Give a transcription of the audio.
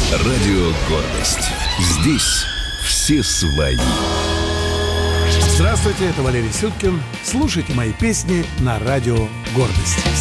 Радио «Гордость». Здесь все свои. Здравствуйте, это Валерий Сюткин. Слушайте мои песни на радио «Гордость».